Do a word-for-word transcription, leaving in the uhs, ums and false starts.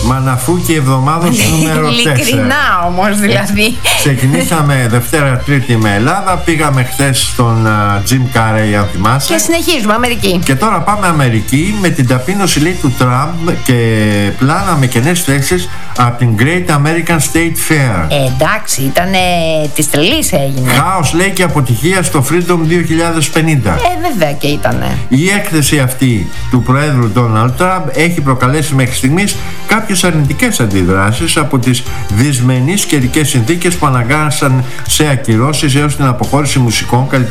Μαναφούκι εβδομάδος νούμερο τέσσερα. Ειλικρινά όμως δηλαδή. Ξεκινήσαμε Δευτέρα Τρίτη με Ελλάδα. Πήγαμε χθες στον uh, Jim Carrey, αν θυμάσαι. Και συνεχίζουμε Αμερική. Και τώρα πάμε Αμερική με την ταπείνωση, λέει, του Τραμπ και πλάνα με κενές θέσεις από την Great American State Fair. Ε, εντάξει, ήταν της τρελής έγινε. Χάος, λέει, και αποτυχία στο Freedom δύο χιλιάδες πενήντα. Ε, βέβαια και ήτανε. Η έκθεση αυτή του Προέδρου Ντόναλντ Τραμπ έχει προκαλέσει μέχρι στιγμής κάποιες αρνητικές αντιδράσεις από τις δυσμενείς καιρικές συνθήκες που αναγκάσαν σε ακυρώσεις έως την αποχώρηση μουσικών καλλιτεχνών